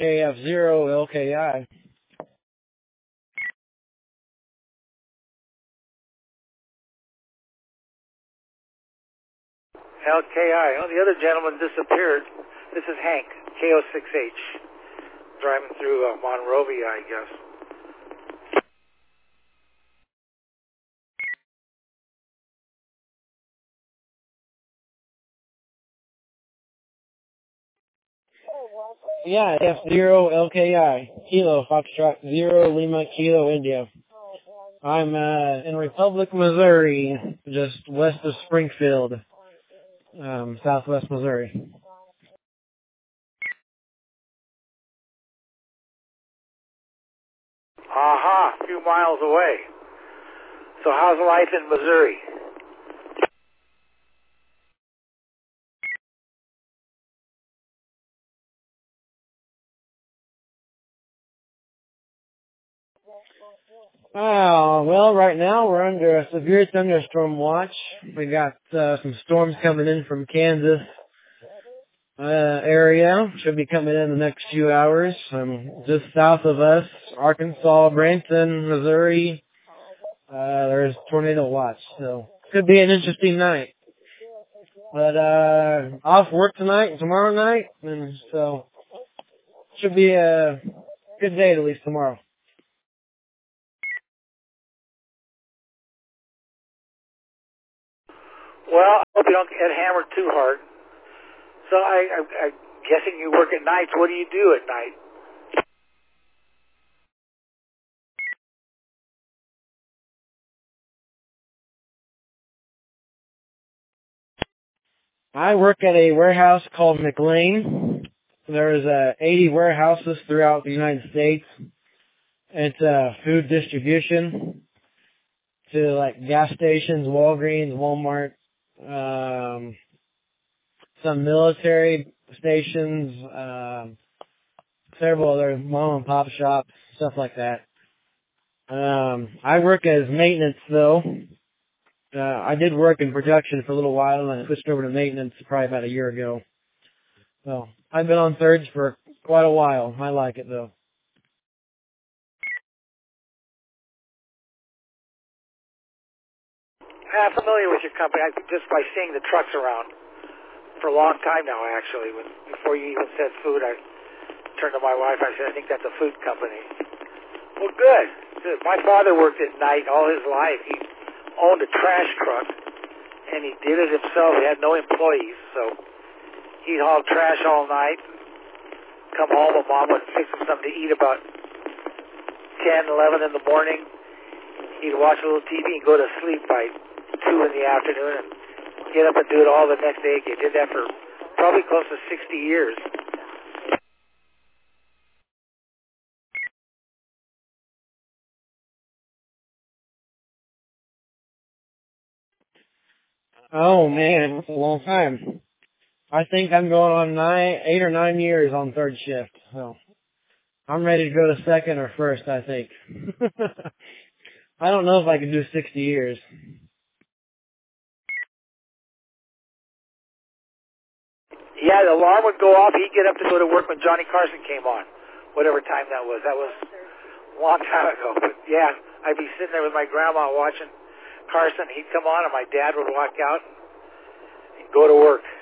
KF0LKI. LKI. Oh, the other gentleman disappeared. This is Hank, KO6H, driving through Monrovia, I guess. Yeah, F0LKI, Kilo Foxtrot 0 Lima Kilo India. I'm in Republic, Missouri, just west of Springfield, southwest Missouri. Aha, a few miles away. So how's life in Missouri? Oh, well, right now we're under a severe thunderstorm watch. We got some storms coming in from Kansas area. Should be coming in the next few hours. Just south of us, Arkansas, Branson, Missouri. There's tornado watch, so could be an interesting night. But off work tonight and tomorrow night, and so should be a good day at least tomorrow. Well, I hope you don't get hammered too hard. So I'm guessing you work at nights. What do you do at night? I work at a warehouse called McLean. There's 80 warehouses throughout the United States. It's food distribution to like gas stations, Walgreens, Walmart, some military stations, several other mom and pop shops, stuff like that. I work as maintenance though. I did work in production for a little while and I switched over to maintenance probably about a year ago. So I've been on thirds for quite a while. I like it though. I'm familiar with your company just by seeing the trucks around for a long time now, actually. Before you even said food, I turned to my wife. I said, I think that's a food company. Well, good. My father worked at night all his life. He owned a trash truck, and he did it himself. He had no employees, so he'd haul trash all night, come home, and Mom would fix him something to eat about 10, 11 in the morning. He'd watch a little TV and go to sleep by 2 in the afternoon and get up and do it all the next day. He did that for probably close to 60 years. Oh man, that's a long time. I think I'm going on 8 or 9 years on third shift. So I'm ready to go to second or first, I think. I don't know if I can do 60 years. Yeah, the alarm would go off. He'd get up to go to work when Johnny Carson came on, whatever time that was. That was a long time ago. But yeah, I'd be sitting there with my grandma watching Carson. He'd come on, and my dad would walk out and go to work.